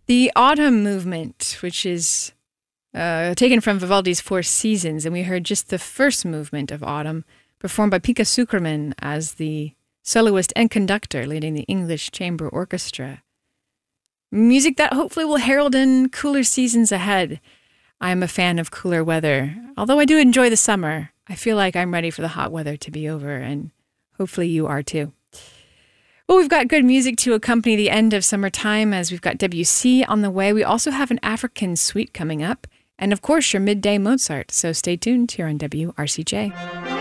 The Autumn Movement, which is taken from Vivaldi's Four Seasons, and we heard just the first movement of Autumn, performed by Pekka Sukerman as the soloist and conductor leading the English Chamber Orchestra. Music that hopefully will herald in cooler seasons ahead. I am a fan of cooler weather. Although I do enjoy the summer, I feel like I'm ready for the hot weather to be over, and hopefully you are too. Well, we've got good music to accompany the end of summertime, as we've got Debussy on the way. We also have an African suite coming up, and of course your midday Mozart. So stay tuned here on WRCJ.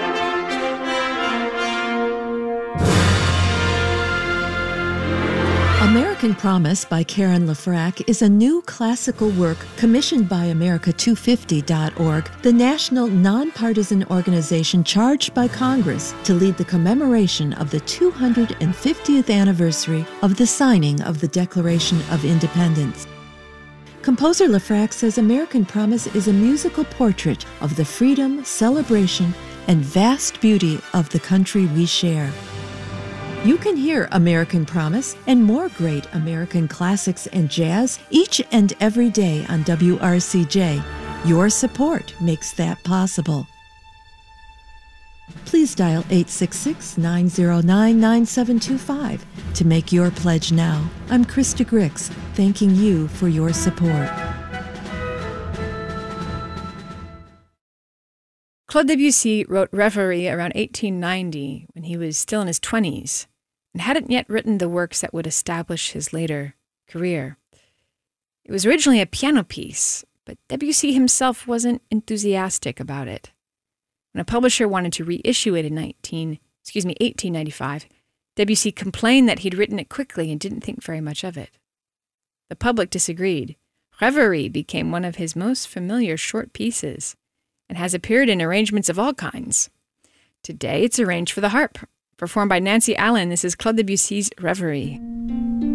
American Promise by Karen Lefrak is a new classical work commissioned by America250.org, the national nonpartisan organization charged by Congress to lead the commemoration of the 250th anniversary of the signing of the Declaration of Independence. Composer Lefrak says American Promise is a musical portrait of the freedom, celebration, and vast beauty of the country we share. You can hear American Promise and more great American classics and jazz each and every day on WRCJ. Your support makes that possible. Please dial 866-909-9725 to make your pledge now. I'm Krista Grix, thanking you for your support. Claude Debussy wrote Reverie around 1890 when he was still in his 20s. And hadn't yet written the works that would establish his later career. It was originally a piano piece, but Debussy himself wasn't enthusiastic about it. When a publisher wanted to reissue it in 1895, Debussy complained that he'd written it quickly and didn't think very much of it. The public disagreed. Reverie became one of his most familiar short pieces and has appeared in arrangements of all kinds. Today, it's arranged for the harp. Performed by Nancy Allen, this is Claude Debussy's Reverie.